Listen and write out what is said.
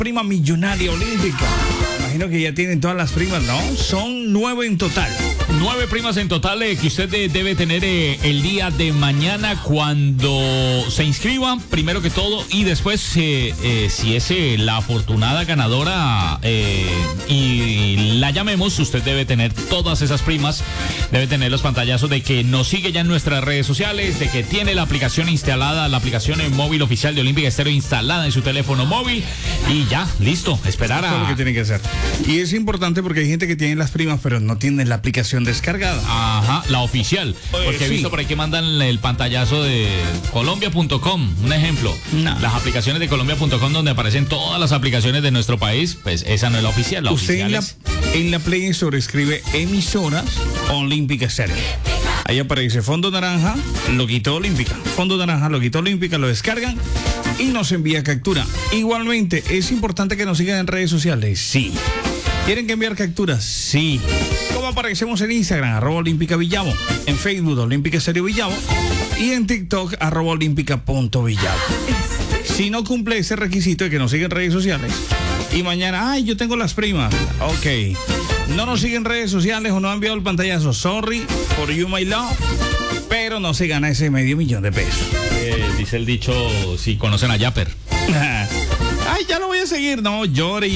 prima millonaria olímpica. Imagino que ya tienen todas las primas, ¿no? Son 9 en total. 9 primas en total que usted debe tener el día de mañana cuando se inscriba, primero que todo, y después, si es la afortunada ganadora y la llamemos, usted debe tener todas esas primas, debe tener los pantallazos de que nos sigue ya en nuestras redes sociales, de que tiene la aplicación instalada, la aplicación en móvil oficial de Olímpica Estéreo instalada en su teléfono móvil, y ya, listo, esperar Eso es lo que tiene que hacer. Y es importante porque hay gente que tiene las primas, pero no tiene la aplicación descargada. Ajá, la oficial. Porque he visto por ahí que mandan el pantallazo de Colombia.com, un ejemplo. No. Las aplicaciones de Colombia.com donde aparecen todas las aplicaciones de nuestro país, pues esa no es la oficial. La Usted oficial en la Play Store escribe emisoras Olímpica Estéreo. Ahí aparece fondo naranja, loguito olímpica. Fondo naranja, loguito olímpica, lo descargan y nos envía captura. Igualmente, es importante que nos sigan en redes sociales. Sí. ¿Quieren que enviar capturas? Sí. ¿Cómo aparecemos en Instagram? @Olímpica Villavo. En Facebook, Olímpica Estéreo Villavo. Y en TikTok, @Olímpica.Villavo. Si no cumple ese requisito de que nos sigan en redes sociales y mañana, yo tengo las primas. Ok. No nos siguen en redes sociales o no ha enviado el pantallazo. Sorry for you, my love. Pero no se gana ese $500,000 de pesos. dice el dicho, si conocen a Yapper. Ay, ya lo voy a seguir. No, llore.